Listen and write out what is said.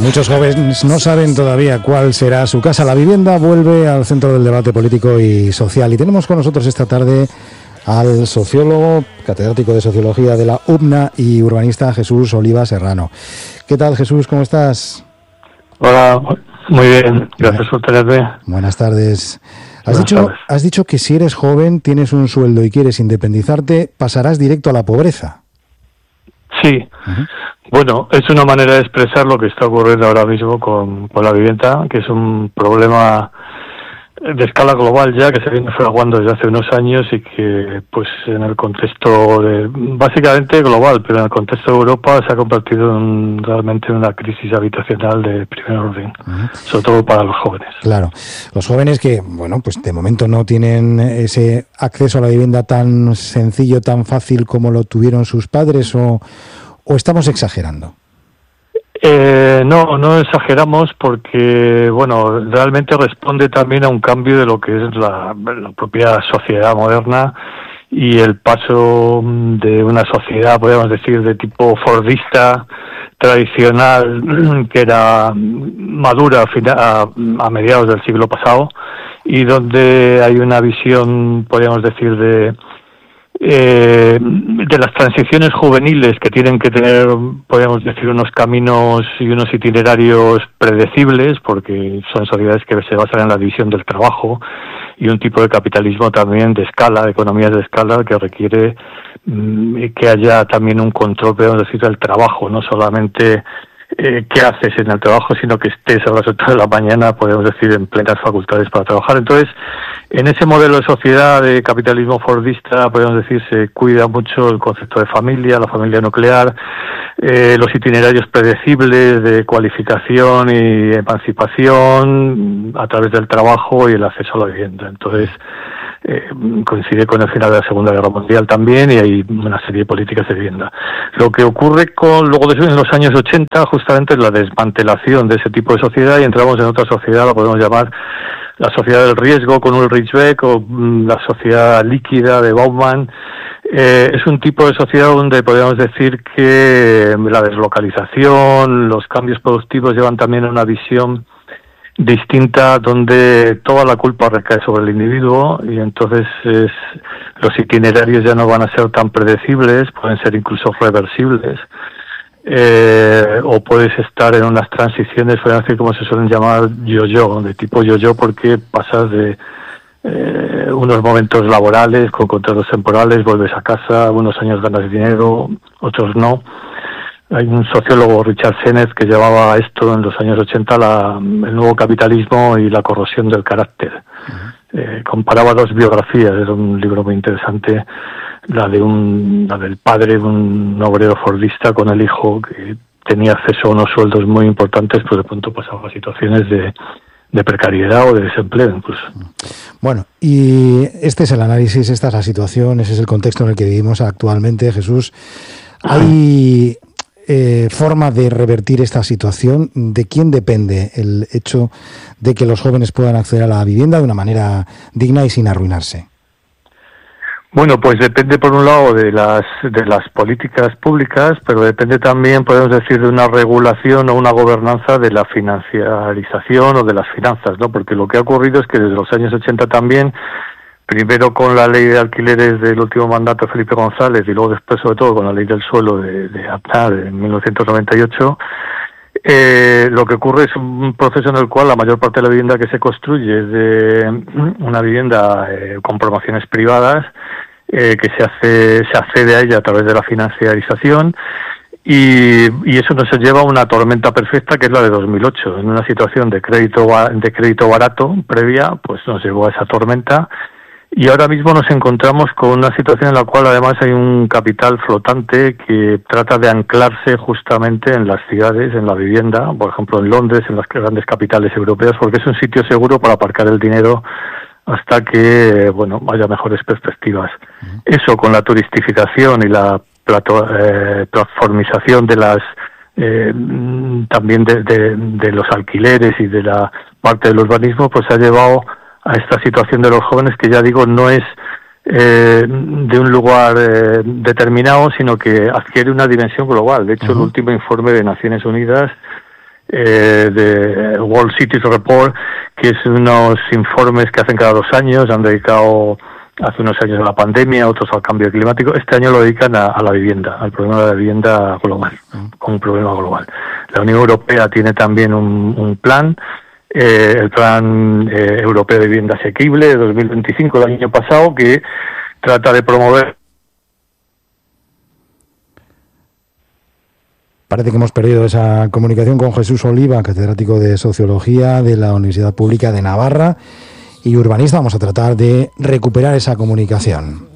Muchos jóvenes no saben todavía cuál será su casa. La vivienda vuelve al centro del debate político y social. Y tenemos con nosotros esta tarde al sociólogo, catedrático de Sociología de la UBNA y urbanista Jesús Oliva Serrano. ¿Qué tal, Jesús? ¿Cómo estás? Hola, muy bien. Gracias por tenerme. Buenas tardes. Has dicho que si eres joven, tienes un sueldo y quieres independizarte, pasarás directo a la pobreza. Sí. Bueno, es una manera de expresar lo que está ocurriendo ahora mismo con la vivienda, que es un problema de escala global ya, que se viene fraguando desde hace unos años y que, pues, en el contexto básicamente global, pero en el contexto de Europa se ha convertido realmente en una crisis habitacional de primer orden, sobre todo para los jóvenes. Claro, los jóvenes que, bueno, pues de momento no tienen ese acceso a la vivienda tan sencillo, tan fácil como lo tuvieron sus padres, o estamos exagerando. No exageramos porque, bueno, realmente responde también a un cambio de lo que es la propia sociedad moderna y el paso de una sociedad, podríamos decir, de tipo fordista, tradicional, que era madura a mediados del siglo pasado, y donde hay una visión, podríamos decir, de las transiciones juveniles que tienen que tener, podríamos decir, unos caminos y unos itinerarios predecibles, porque son sociedades que se basan en la división del trabajo y un tipo de capitalismo también de escala, de economías de escala, que requiere que haya también un control, podemos decir, del trabajo, no solamente qué haces en el trabajo, sino que estés a las 8 de la mañana, podemos decir, en plenas facultades para trabajar. Entonces, en ese modelo de sociedad de capitalismo fordista, podemos decir, se cuida mucho el concepto de familia, la familia nuclear, los itinerarios predecibles de cualificación y emancipación a través del trabajo y el acceso a la vivienda. Entonces, coincide con el final de la Segunda Guerra Mundial también, y hay una serie de políticas de vivienda. Lo que ocurre luego en los años 80 justamente es la desmantelación de ese tipo de sociedad, y entramos en otra sociedad, la podemos llamar la sociedad del riesgo con Ulrich Beck, o la sociedad líquida de Bauman. Es un tipo de sociedad donde podríamos decir que la deslocalización, los cambios productivos llevan también a una visión distinta, donde toda la culpa recae sobre el individuo, y entonces los itinerarios ya no van a ser tan predecibles, pueden ser incluso reversibles, o puedes estar en unas transiciones, podemos decir, como se suelen llamar, yo-yo, de tipo yo-yo, porque pasas de unos momentos laborales con contratos temporales, vuelves a casa, unos años ganas dinero, otros no. Hay un sociólogo, Richard Sennett, que llevaba esto en los años 80, el nuevo capitalismo y la corrosión del carácter. Comparaba dos biografías, era un libro muy interesante, la del padre de un obrero fordista con el hijo, que tenía acceso a unos sueldos muy importantes, pero de pronto pasaba a situaciones de precariedad o de desempleo incluso. Bueno, y este es el análisis, esta es la situación, ese es el contexto en el que vivimos actualmente, Jesús. ¿Hay forma de revertir esta situación? ¿De quién depende el hecho de que los jóvenes puedan acceder a la vivienda de una manera digna y sin arruinarse? Bueno, pues depende por un lado de las políticas públicas, pero depende también, podemos decir, de una regulación o una gobernanza de la financiarización o de las finanzas, ¿no? Porque lo que ha ocurrido es que desde los años 80 también, primero con la ley de alquileres del último mandato de Felipe González, y luego después, sobre todo, con la ley del suelo de Aznar en 1998, lo que ocurre es un proceso en el cual la mayor parte de la vivienda que se construye es de una vivienda con promociones privadas, que se accede a ella a través de la financiarización, y eso nos lleva a una tormenta perfecta, que es la de 2008. En una situación de crédito barato previa, pues nos llevó a esa tormenta. Y ahora mismo nos encontramos con una situación en la cual además hay un capital flotante que trata de anclarse justamente en las ciudades, en la vivienda, por ejemplo en Londres, en las grandes capitales europeas, porque es un sitio seguro para aparcar el dinero hasta que, bueno, haya mejores perspectivas. Eso, con la turistificación y la platformización de las también de los alquileres y de la parte del urbanismo, pues ha llevado a esta situación de los jóvenes, que ya digo, no es de un lugar determinado, sino que adquiere una dimensión global. De hecho, el último informe de Naciones Unidas de World Cities Report, que es unos informes que hacen cada 2 años, han dedicado hace unos años a la pandemia, otros al cambio climático. Este año lo dedican a la vivienda, al problema de la vivienda global, con un problema global. La Unión Europea tiene también un plan, el Plan Europeo de Vivienda Asequible de 2025, del año pasado, que trata de promover. Parece que hemos perdido esa comunicación con Jesús Oliva, catedrático de Sociología de la Universidad Pública de Navarra y urbanista. Vamos a tratar de recuperar esa comunicación.